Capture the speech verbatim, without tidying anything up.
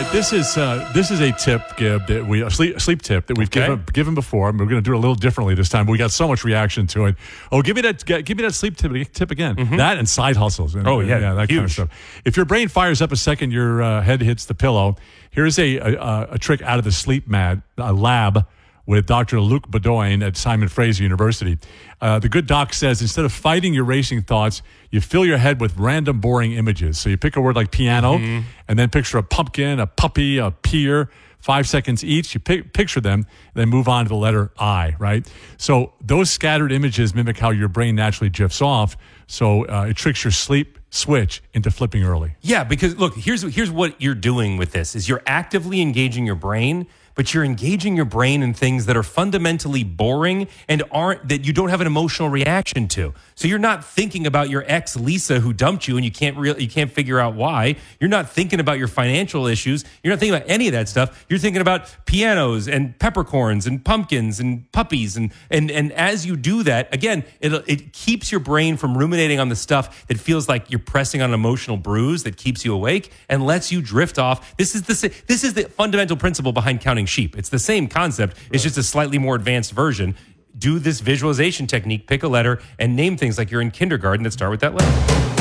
This is uh, this is a tip, Gib, that we a sleep, sleep tip that we've Okay. given given before. And we're going to do it a little differently this time. But we got so much reaction to it. Oh, give me that give me that sleep tip tip again. That and side hustles. And, Oh, yeah, yeah, that kind of huge. stuff. If your brain fires up a second your uh, head hits the pillow, here's a, a a trick out of the sleep mat a lab with Doctor Luc Bedoin at Simon Fraser University. Uh, the good doc says instead of fighting your racing thoughts, you fill your head with random boring images. So you pick a word like piano, Mm-hmm. and then picture a pumpkin, a puppy, a pier, five seconds each. You pic- picture them, then move on to the letter I, right? So those scattered images mimic how your brain naturally drifts off. So uh, it tricks your sleep switch into flipping early. Yeah, because look, here's here's what you're doing with this is you're actively engaging your brain, but you're engaging your brain in things that are fundamentally boring and aren't that you don't have an emotional reaction to. So you're not thinking about your ex Lisa who dumped you and you can't really you can't figure out why. You're not thinking about your financial issues. You're not thinking about any of that stuff. You're thinking about pianos and peppercorns and pumpkins and puppies and and and as you do that, again, it it keeps your brain from ruminating on the stuff that feels like you're pressing on an emotional bruise that keeps you awake and lets you drift off. This is the this is the fundamental principle behind counting sheep. It's the same concept. It's just a slightly more advanced version. Do this visualization technique, pick a letter, and name things like you're in kindergarten that start with that letter.